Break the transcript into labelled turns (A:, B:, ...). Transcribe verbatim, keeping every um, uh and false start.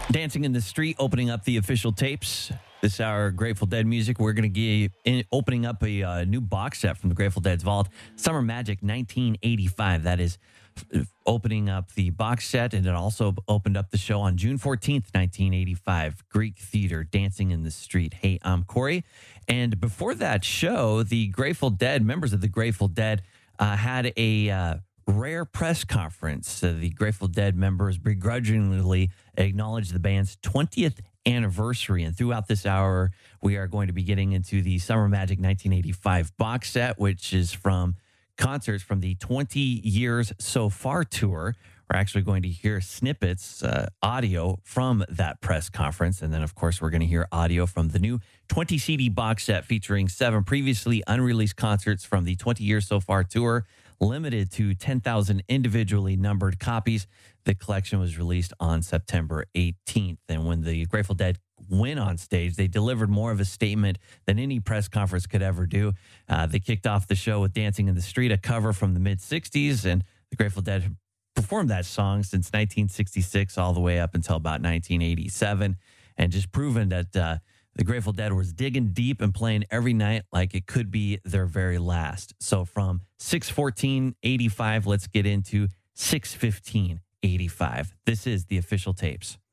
A: Dancing in the Street, opening up the official tapes. This hour, Grateful Dead music. We're going to be in, opening up a uh, new box set from the Grateful Dead's vault. Summer Magic nineteen eighty-five. That is f- opening up the box set, and it also opened up the show on June fourteenth, nineteen eighty-five. Greek Theater, Dancing in the Street. Hey, I'm Corey. And before that show, the Grateful Dead, members of the Grateful Dead, uh, had a... Uh, rare press conference. Uh, the Grateful Dead members begrudgingly acknowledged the band's twentieth anniversary. And throughout this hour, we are going to be getting into the Summer Magic nineteen eighty-five box set, which is from concerts from the twenty years so far tour. We're actually going to hear snippets, uh, audio from that press conference. And then, of course, we're going to hear audio from the new twenty C D box set featuring seven previously unreleased concerts from the twenty years so far tour, limited to ten thousand individually numbered copies. The collection was released on September eighteenth. And when the Grateful Dead went on stage, they delivered more of a statement than any press conference could ever do. Uh, they kicked off the show with Dancing in the Street, a cover from the mid-sixties, and the Grateful Dead had performed that song since nineteen sixty-six all the way up until about nineteen eighty-seven, and just proven that uh, the Grateful Dead was digging deep and playing every night like it could be their very last. So from six fourteen eighty-five, let's get into six fifteen eighty-five. This is the official tapes.